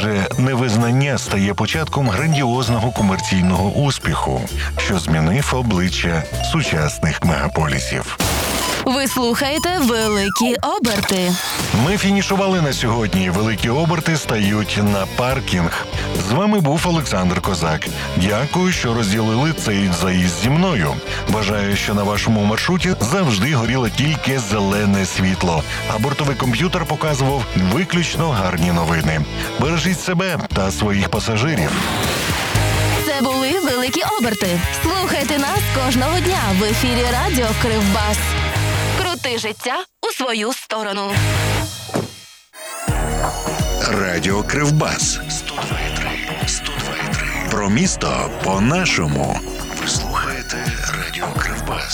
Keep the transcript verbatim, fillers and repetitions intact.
Адже невизнання стає початком грандіозного комерційного успіху, що змінив обличчя сучасних мегаполісів. Ви слухаєте «Великі оберти». Ми фінішували на сьогодні. Великі оберти стають на паркінг. З вами був Олександр Козак. Дякую, що розділили цей заїзд зі мною. Бажаю, що на вашому маршруті завжди горіло тільки зелене світло, а бортовий комп'ютер показував виключно гарні новини. Бережіть себе та своїх пасажирів. Це були «Великі оберти». Слухайте нас кожного дня в ефірі радіо Кривбас. Крути життя у свою сторону. Радіо Кривбас. сто два і три. сто два і три. Про місто по-нашому. Ви слухаєте Радіо Кривбас.